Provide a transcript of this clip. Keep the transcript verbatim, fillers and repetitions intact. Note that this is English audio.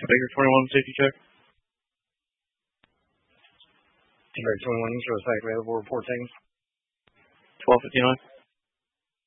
Baker twenty-one, safety check. Baker twenty-one, show a site available, report taken. twelve fifty-nine.